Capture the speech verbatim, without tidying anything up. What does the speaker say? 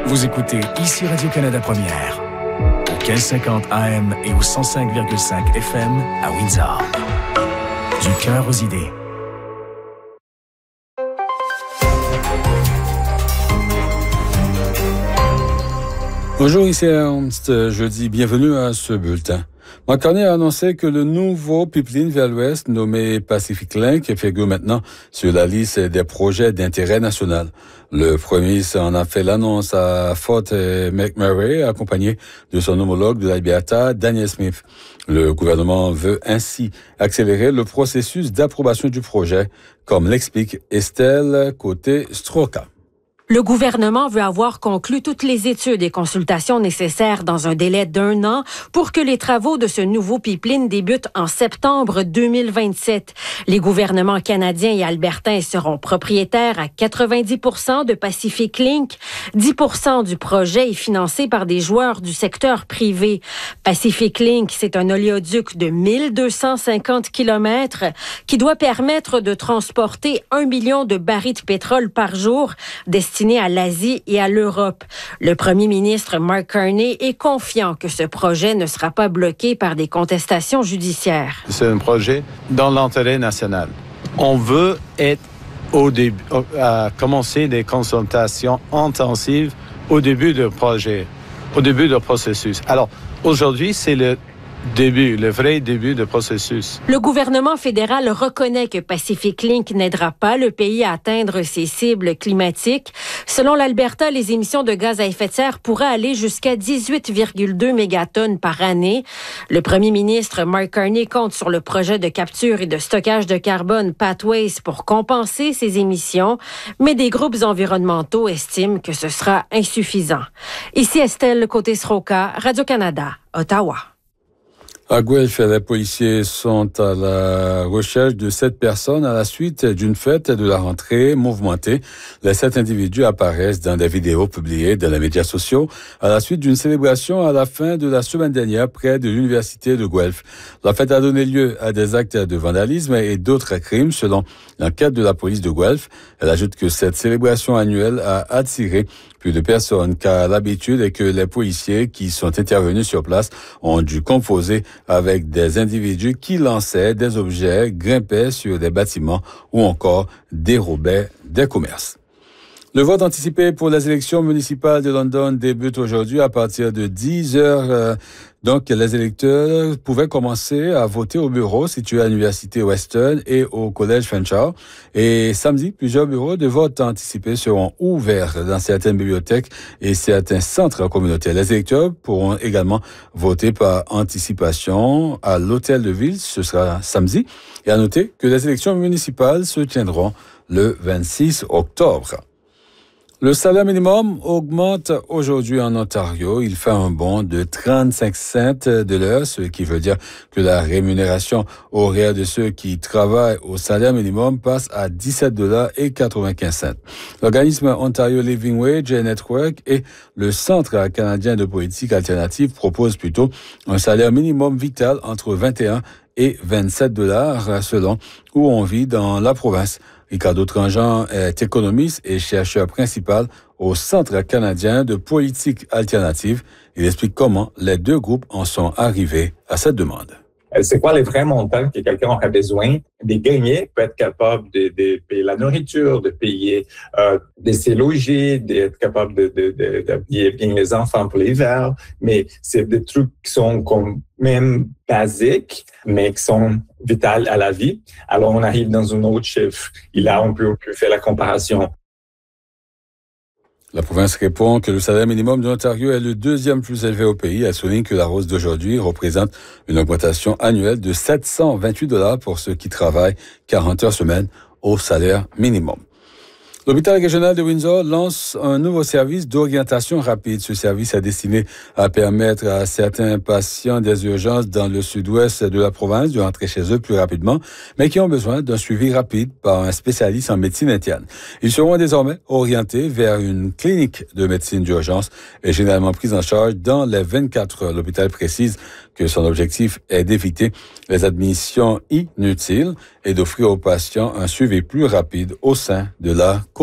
Vous écoutez ici Radio-Canada Première, au mille cinquante A M et au cent cinq virgule cinq F M à Windsor. Du cœur aux idées. Bonjour, ici Ernst. Jeudi, bienvenue à ce bulletin. Mark Carney a annoncé que le nouveau pipeline vers l'ouest, nommé Pacific Link, figure maintenant sur la liste des projets d'intérêt national. Le premier ministre en a fait l'annonce à Fort McMurray, accompagné de son homologue de l'Alberta, Daniel Smith. Le gouvernement veut ainsi accélérer le processus d'approbation du projet, comme l'explique Estelle Côté-Stroka. Le gouvernement veut avoir conclu toutes les études et consultations nécessaires dans un délai d'un an pour que les travaux de ce nouveau pipeline débutent en septembre deux mille vingt-sept. Les gouvernements canadiens et albertains seront propriétaires à quatre-vingt-dix pour cent de Pacific Link. dix pour cent du projet est financé par des joueurs du secteur privé. Pacific Link, c'est un oléoduc de mille deux cent cinquante kilomètres qui doit permettre de transporter un million de barils de pétrole par jour destinés à l'Asie et à l'Europe. Le premier ministre Mark Carney est confiant que ce projet ne sera pas bloqué par des contestations judiciaires. C'est un projet dans l'intérêt national. On veut être au début, à commencer des consultations intensives au début du projet, au début du processus. Alors, aujourd'hui, c'est le début, le vrai début du processus. Le gouvernement fédéral reconnaît que Pacific Link n'aidera pas le pays à atteindre ses cibles climatiques. Selon l'Alberta, les émissions de gaz à effet de serre pourraient aller jusqu'à dix-huit virgule deux mégatonnes par année. Le premier ministre Mark Carney compte sur le projet de capture et de stockage de carbone Pathways pour compenser ces émissions, mais des groupes environnementaux estiment que ce sera insuffisant. Ici Estelle Côté-Stroka, Radio-Canada, Ottawa. À Guelph, les policiers sont à la recherche de sept personnes à la suite d'une fête de la rentrée mouvementée. Les sept individus apparaissent dans des vidéos publiées dans les médias sociaux à la suite d'une célébration à la fin de la semaine dernière près de l'université de Guelph. La fête a donné lieu à des actes de vandalisme et d'autres crimes selon l'enquête de la police de Guelph. Elle ajoute que cette célébration annuelle a attiré plus de personnes qu'à l'habitude et que les policiers qui sont intervenus sur place ont dû composer avec des individus qui lançaient des objets, grimpaient sur des bâtiments ou encore dérobaient des commerces. Le vote anticipé pour les élections municipales de London débute aujourd'hui à partir de dix heures. Donc, les électeurs pouvaient commencer à voter au bureau situé à l'Université Western et au Collège Fanshawe. Et samedi, plusieurs bureaux de vote anticipés seront ouverts dans certaines bibliothèques et certains centres communautaires. Les électeurs pourront également voter par anticipation à l'hôtel de ville. Ce sera samedi. Et à noter que les élections municipales se tiendront le vingt-six octobre. Le salaire minimum augmente aujourd'hui en Ontario. Il fait un bond de trente-cinq cents de l'heure, ce qui veut dire que la rémunération horaire de ceux qui travaillent au salaire minimum passe à dix-sept dollars et quatre-vingt-quinze cents. L'organisme Ontario Living Wage Network et le Centre canadien de politique alternative proposent plutôt un salaire minimum vital entre vingt et un et vingt-sept dollars selon où on vit dans la province. Ricardo Tranjan est économiste et chercheur principal au Centre canadien de politique alternative. Il explique comment les deux groupes en sont arrivés à cette demande. C'est quoi les vrais montants que quelqu'un aurait besoin de gagner pour être capable de, de payer la nourriture, de payer, euh, de se loger, d'être capable de, de, de, d'habiller bien les enfants pour l'hiver. Mais c'est des trucs qui sont comme même basiques, mais qui sont vitaux à la vie. Alors, on arrive dans un autre chiffre. Et là, on peut, on peut faire la comparaison. La province répond que le salaire minimum de l'Ontario est le deuxième plus élevé au pays. Elle souligne que la hausse d'aujourd'hui représente une augmentation annuelle de sept cent vingt-huit dollars pour ceux qui travaillent quarante heures semaine au salaire minimum. L'hôpital régional de Windsor lance un nouveau service d'orientation rapide. Ce service est destiné à permettre à certains patients des urgences dans le sud-ouest de la province de rentrer chez eux plus rapidement, mais qui ont besoin d'un suivi rapide par un spécialiste en médecine interne. Ils seront désormais orientés vers une clinique de médecine d'urgence et généralement pris en charge dans les vingt-quatre heures. L'hôpital précise que son objectif est d'éviter les admissions inutiles et d'offrir aux patients un suivi plus rapide au sein de la